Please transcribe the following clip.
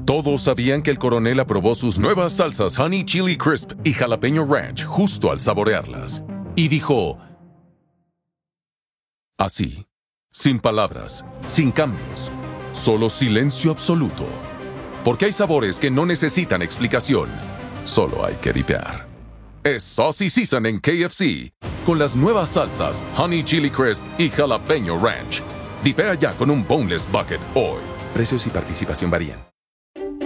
Todos sabían que el coronel aprobó sus nuevas salsas Honey Chili Crisp y Jalapeño Ranch justo al saborearlas. Y dijo... así, sin palabras, sin cambios, solo silencio absoluto. Porque hay sabores que no necesitan explicación, solo hay que dipear. Es Saucy Season en KFC, con las nuevas salsas Honey Chili Crisp y Jalapeño Ranch. Dipea ya con un Boneless Bucket hoy. Precios y participación varían.